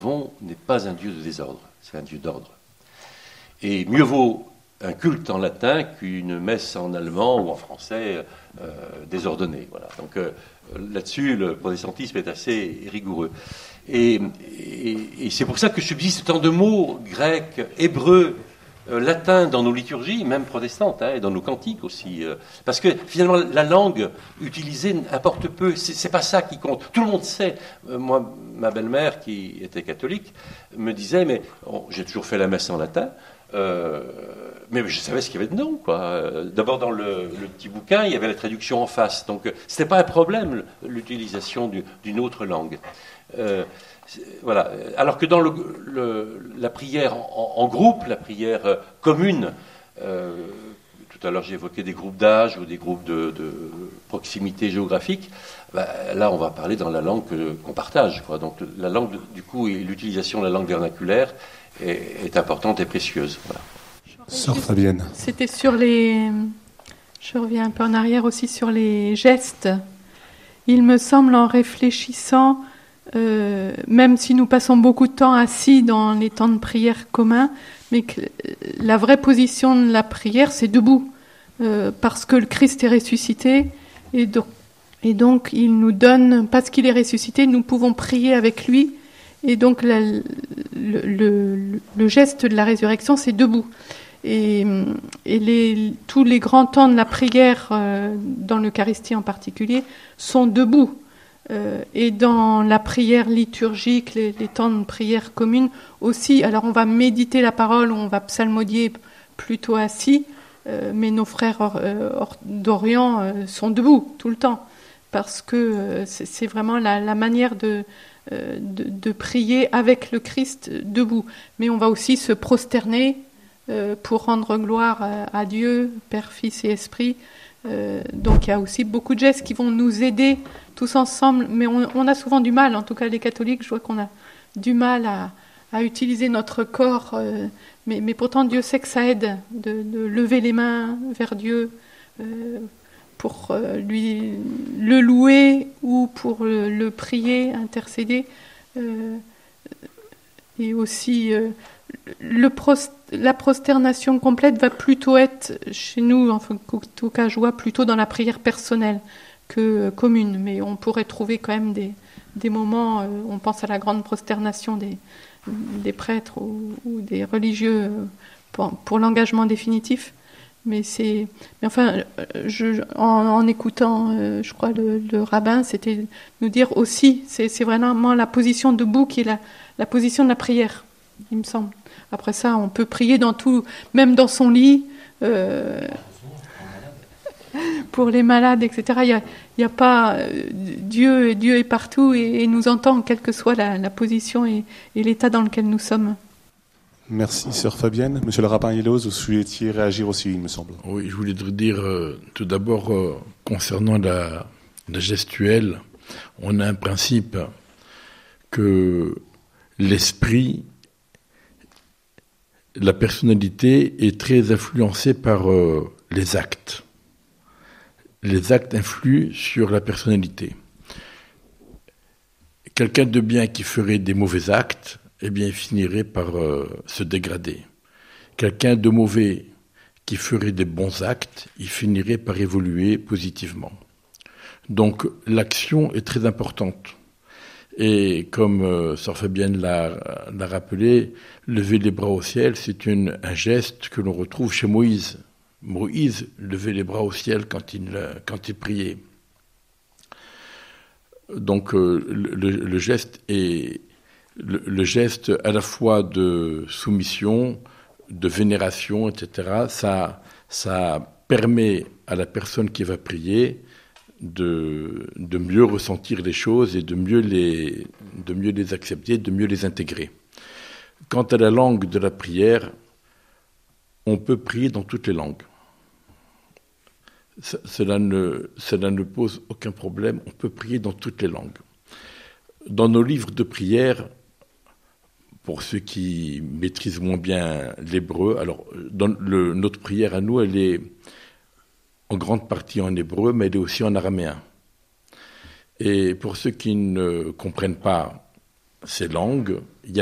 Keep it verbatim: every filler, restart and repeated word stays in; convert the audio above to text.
n'est pas un Dieu de désordre, c'est un Dieu d'ordre. Et mieux vaut un culte en latin qu'une messe en allemand ou en français euh, désordonnée. Voilà. Donc euh, là-dessus, le protestantisme est assez rigoureux. Et, et, et c'est pour ça que subsistent tant de mots grecs, hébreux, euh, latins dans nos liturgies, même protestantes, hein, et dans nos cantiques aussi. Euh, parce que finalement, la langue utilisée importe peu. C'est, c'est pas ça qui compte. Tout le monde sait. Euh, moi, ma belle-mère, qui était catholique, me disait, mais oh, j'ai toujours fait la messe en latin. Euh, mais je savais ce qu'il y avait dedans, quoi. D'abord, dans le, le petit bouquin, il y avait la traduction en face. Donc, euh, c'était pas un problème, l'utilisation du, d'une autre langue. Euh, voilà. Alors que dans le, le, la prière en, en groupe, la prière euh, commune, euh, tout à l'heure j'ai évoqué des groupes d'âge ou des groupes de, de proximité géographique, bah, là on va parler dans la langue que, qu'on partage, quoi. Donc la langue, du coup, et l'utilisation de la langue vernaculaire est, est importante et précieuse. Voilà. Sœur Fabienne. C'était sur les... Je reviens un peu en arrière aussi sur les gestes. Il me semble, en réfléchissant, euh, même si nous passons beaucoup de temps assis dans les temps de prière communs, mais que la vraie position de la prière, c'est debout, euh, parce que le Christ est ressuscité, et donc, et donc il nous donne, parce qu'il est ressuscité, nous pouvons prier avec lui, et donc la, le, le, le geste de la résurrection, c'est debout. Et, et les, tous les grands temps de la prière, euh, dans l'Eucharistie en particulier, sont debout. Euh, et dans la prière liturgique, les, les temps de prière commune aussi. Alors on va méditer la parole, on va psalmodier plutôt assis, euh, mais nos frères euh, d'Orient euh, sont debout tout le temps, parce que euh, c'est, c'est vraiment la, la manière de, euh, de, de prier avec le Christ debout. Mais on va aussi se prosterner euh, pour rendre gloire à, à Dieu, Père, Fils et Esprit. Euh, donc il y a aussi beaucoup de gestes qui vont nous aider tous ensemble, mais on, on a souvent du mal, en tout cas les catholiques, je vois qu'on a du mal à, à utiliser notre corps, euh, mais, mais pourtant Dieu sait que ça aide de, de lever les mains vers Dieu euh, pour euh, lui le louer ou pour le, le prier, intercéder, euh, et aussi euh, le prost, la prosternation complète va plutôt être chez nous, enfin, en tout cas je vois plutôt dans la prière personnelle que commune, mais on pourrait trouver quand même des, des moments, euh, on pense à la grande prosternation des, des prêtres ou, ou des religieux euh, pour, pour l'engagement définitif, mais c'est, mais enfin, je, en, en écoutant, euh, je crois, le, le rabbin, c'était nous dire aussi, c'est, c'est vraiment la position debout qui est la, la position de la prière, il me semble. Après ça, on peut prier dans tout, même dans son lit, euh, pour les malades, et cetera. Il y a, il y a pas Dieu, Dieu est partout et, et nous entend, quelle que soit la, la position et, et l'état dans lequel nous sommes. Merci, sœur Fabienne. Monsieur le rabbin Yelos, vous souhaitiez réagir aussi, il me semble. Oui, je voulais dire euh, tout d'abord euh, concernant la, la gestuelle, on a un principe que l'esprit, la personnalité est très influencée par euh, les actes. Les actes influent sur la personnalité. Quelqu'un de bien qui ferait des mauvais actes, eh bien, il finirait par euh, se dégrader. Quelqu'un de mauvais qui ferait des bons actes, il finirait par évoluer positivement. Donc, l'action est très importante. Et comme euh, Sœur Fabienne l'a, l'a rappelé, lever les bras au ciel, c'est une, un geste que l'on retrouve chez Moïse. Moïse levait les bras au ciel quand il, quand il priait. Donc euh, le, le geste est le, le geste à la fois de soumission, de vénération, et cetera. Ça, ça permet à la personne qui va prier de, de mieux ressentir les choses et de mieux les, de mieux les accepter, de mieux les intégrer. Quant à la langue de la prière, on peut prier dans toutes les langues. Cela ne, cela ne pose aucun problème, on peut prier dans toutes les langues. Dans nos livres de prière, pour ceux qui maîtrisent moins bien l'hébreu, alors dans le, notre prière à nous, elle est en grande partie en hébreu, mais elle est aussi en araméen. Et pour ceux qui ne comprennent pas ces langues,